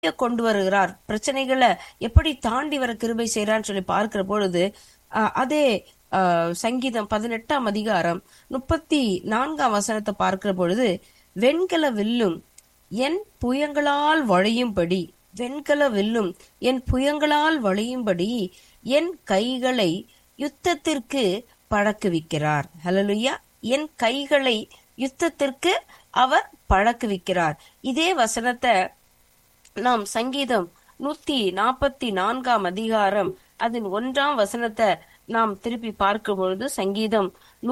கொண்டு வருகிறார், பிரச்சனைகளை எப்படி தாண்டி வர கிருபை செய்யறான்னு சொல்லி பார்க்கிற பொழுது அதே சங்கீதம் 18ஆம் அதிகாரம் 34ஆம் வசனத்தை பார்க்கிற பொழுது, வெண்கல வில்லும் என் புயங்களால் வளையும்படி, வெண்கல வில்லும் என் புயங்களால் வளையும்படி என் கைகளை யுத்தத்திற்கு பழக்குவிக்கிறார். ஹல்லேலூயா. என் கைகளை யுத்தத்திற்கு அவர் பழக்குவிக்கிறார். இதே வசனத்தை நாம் சங்கீதம் 144ஆம் அதிகாரம் அதன் 1ஆம் வசனத்தை நாம் திருப்பி பார்க்கும் பொழுது, சங்கீதம்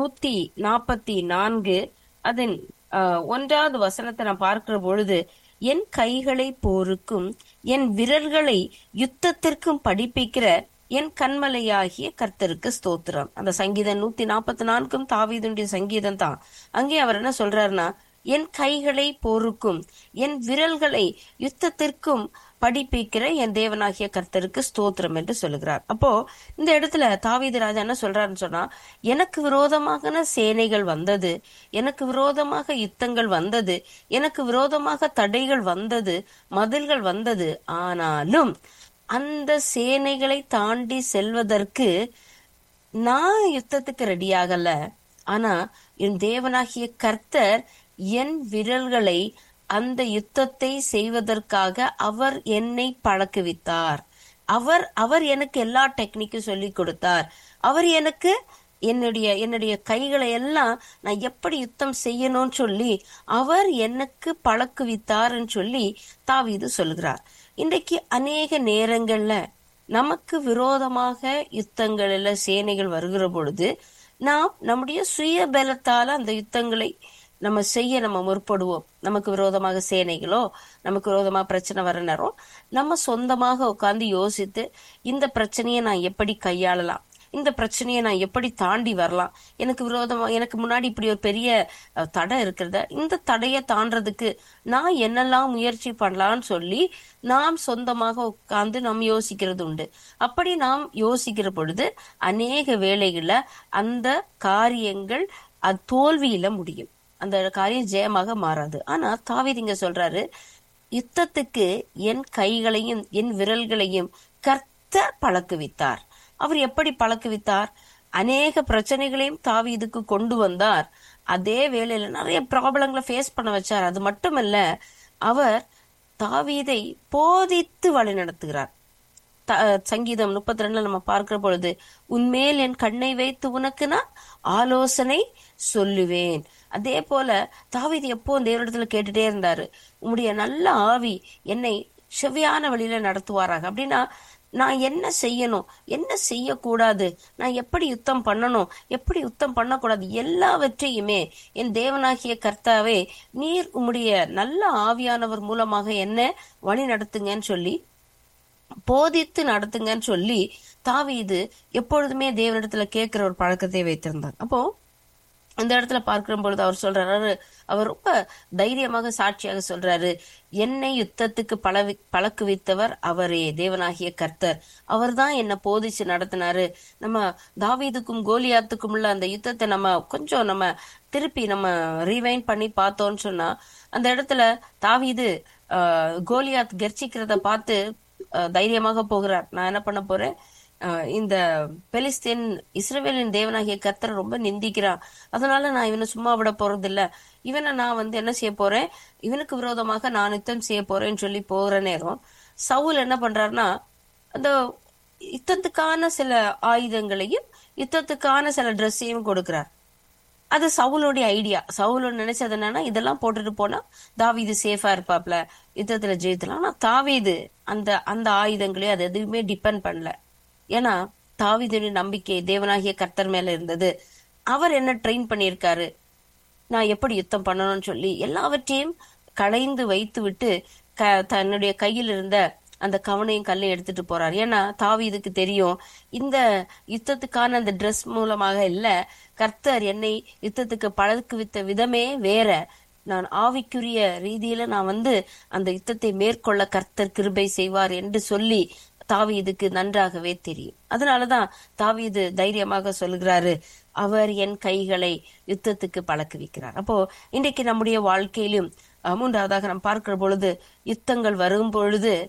144 அதன் 1வது வசனத்தை நாம் பார்க்கிற பொழுது, என் கைகளை போருக்கும் என் விரல்களை யுத்தத்திற்கும் படிப்பிக்கிற என் கண்மலையாகிய கர்த்தருக்கு ஸ்தோத்திரம். அந்த சங்கீதம் 144 தாவீதுடைய சங்கீதம் தான். அங்கே அவர் என்ன சொல்றாருன்னா, என் கைகளை போருக்கும் என் விரல்களை யுத்தத்திற்கும் படிப்பிக்கிற என் தேவனாகிய கர்த்தருக்கு ஸ்தோத்திரம் என்று சொல்லுகிறார். அப்போ இந்த இடத்துல தாவீது ராஜா என்ன சொல்றாருன்னு சொன்னா, எனக்கு விரோதமான சேனைகள் வந்தது, எனக்கு விரோதமாக யுத்தங்கள் வந்தது, எனக்கு விரோதமாக தடைகள் வந்தது, மதில்கள் வந்தது. ஆனாலும் அந்த சேனைகளை தாண்டி செல்வதற்கு நான் யுத்தத்துக்கு ரெடியாகல. ஆனா என் தேவனாகிய கர்த்தர் என் விரல்களை அந்த யுத்தத்தை செய்வதற்காக அவர் என்னை பழக்குவித்தார். அவர் எனக்கு எல்லா டெக்னிக்கும் சொல்லி கொடுத்தார். அவர் எனக்கு என்னுடைய கைகளை எல்லாம் நான் எப்படி யுத்தம் செய்யணும்னு சொல்லி அவர் எனக்கு பழக்குவித்தார்ன்னு சொல்லி தாவீது சொல்கிறார். இன்றைக்கு அநேக நேரங்கள்ல நமக்கு விரோதமாக யுத்தங்கள்ல சேனைகள் வருகிற பொழுது நாம் நம்முடைய சுய பலத்தால அந்த யுத்தங்களை நம்ம செய்ய முற்படுவோம். நமக்கு விரோதமாக சேனைகளோ, நமக்கு விரோதமாக பிரச்சனை வர நேரம் நம்ம சொந்தமாக உட்கார்ந்து யோசித்து, இந்த பிரச்சனையை நான் எப்படி கையாளலாம், இந்த பிரச்சனையை நான் எப்படி தாண்டி வரலாம், எனக்கு விரோதமா எனக்கு முன்னாடி இப்படி ஒரு பெரிய தடை இருக்கிறத, இந்த தடையை தாண்டறதுக்கு நான் என்னெல்லாம் முயற்சி பண்ணலாம்னு சொல்லி நாம் சொந்தமாக உட்கார்ந்து நாம் யோசிக்கிறது உண்டு. அப்படி நாம் யோசிக்கிற பொழுது அநேக வேளைகள்ல அந்த காரியங்கள் அது தோல்வியில முடியும். அந்த காரியம் ஜெயமாக மாறாது. ஆனா தாவீது இங்க சொல்றாரு, யுத்தத்துக்கு என் கைகளையும் என் விரல்களையும் கர்த்தர் பழக்குவித்தார். அவர் எப்படி பழக்குவித்தார்? அநேக பிரச்சனைகளையும் தாவீதுக்கு கொண்டு வந்தார். அதே வேளையில நிறைய ப்ராப்ளங்களை ஃபேஸ் பண்ண வச்சார். அது மட்டுமல்ல, அவர் தாவீதை போதித்து வழி நடத்துகிறார். சங்கீதம் 32 நம்ம பார்க்கிற பொழுது, உன்மேல் என் கண்ணை வைத்து உனக்கு நான் ஆலோசனை சொல்லுவேன். அதே போல தாவீது எப்போ தேவனிடத்துல கேட்டுட்டே இருந்தாரு, உம்முடைய நல்ல ஆவி என்னை செவ்வையான வழியில நடத்துவாராக. அப்படின்னா நான் என்ன செய்யணும், என்ன செய்யக்கூடாது, நான் எப்படி யுத்தம் பண்ணணும், எப்படி யுத்தம் பண்ணக்கூடாது, எல்லாவற்றையுமே என் தேவனாகிய கர்த்தாவே நீர் உம்முடைய நல்ல ஆவியானவர் மூலமாக என்ன வழி நடத்துங்கன்னு சொல்லி, போதித்து நடத்துங்கன்னு சொல்லி தாவீது எப்பொழுதுமே தேவனிடத்துல கேட்கிற ஒரு பழக்கத்தை வைத்திருந்தார். அப்போ இந்த இடத்துல பார்க்கிற பொழுது அவர் சொல்றாரு, அவர் ரொம்ப தைரியமாக சாட்சியாக சொல்றாரு, என்னை யுத்தத்துக்கு பழக்குவித்தவர் அவரே, தேவனாகிய கர்த்தர். அவர் தான் என்னை போதிச்சு நடத்தினாரு. நம்ம தாவீதுக்கும் கோலியாத்துக்கும் உள்ள அந்த யுத்தத்தை நம்ம திருப்பி ரீவைண்ட் பண்ணி பார்த்தோம்னு சொன்னா, அந்த இடத்துல தாவீது கோலியாத் கர்ச்சிக்கிறத பார்த்து தைரியமாக போகிறார். நான் என்ன பண்ண போறேன், இந்த பெலிஸ்தீன் இஸ்ரவேலின் தேவனாகிய கர்த்தரை ரொம்ப நிந்திக்கிறான், அதனால நான் இவனை சும்மா விட போறது இல்ல, இவனை நான் என்ன செய்ய போறேன், இவனுக்கு விரோதமாக நான் யுத்தம் செய்ய போறேன்னு சொல்லி போகிற நேரம் சவுல் என்ன பண்றாருன்னா, அந்த யுத்தத்துக்கான சில ஆயுதங்களையும் யுத்தத்துக்கான சில ட்ரெஸ்ஸையும் கொடுக்கிறார். அது சவுலோடைய ஐடியா. சவுலோட நினைச்சது என்னன்னா, இதெல்லாம் போட்டுட்டு போனா தாவீது சேஃபா இருப்பாப்ல, யுத்தத்துல ஜெயித்தலாம். ஆனா தாவீது அந்த ஆயுதங்களையும் அது எதுவுமே டிபெண்ட் பண்ணல. ஏன்னா தாவீதுடைய நம்பிக்கை தேவனாகிய கர்த்தர் மேல இருந்தது. அவர் என்ன ட்ரெயின் பண்ணியிருக்காரு, நான் எப்படி யுத்தம் பண்ணணும்னு சொல்லி எல்லாவற்றையும் களைந்து வைத்து விட்டு தன்னுடைய கையில் இருந்த அந்த கவனையும் கல்லையும் எடுத்துட்டு போறாரு. ஏன்னா தாவீதுக்கு தெரியும், இந்த யுத்தத்துக்கான அந்த ட்ரெஸ் மூலமாக இல்ல, கர்த்தர் என்னை யுத்தத்துக்கு பழக்குவித்த விதமே வேற. நான் ஆவிக்குரிய ரீதியில நான் அந்த யுத்தத்தை மேற்கொள்ள கர்த்தர் கிருபை செய்வார் என்று சொல்லி தாவீதுக்கு நன்றாகவே தெரியும். அதனாலதான் தாவீது தைரியமாக சொல்லுகிறாரு, அவர் என் கைகளை யுத்தத்துக்கு பழக்குவிக்கிறார். அப்போ இன்றைக்கு நம்முடைய வாழ்க்கையிலும் மூன்றாவதாக நாம் பார்க்கிற பொழுது யுத்தங்கள் வரும் பொழுது